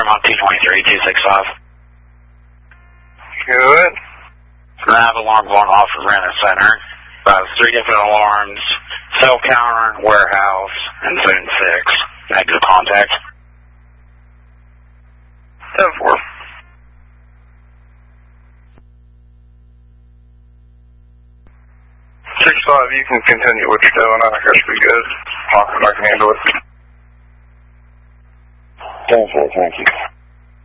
Fremont 223, 265. Good. I have alarm going off at Renner Center. 3 different alarms, cell counter, warehouse, and zone 6. Negative contact. 10-4. 6-5, you can continue what you're doing. I think that should be good. I can handle it. 10-4, thank you.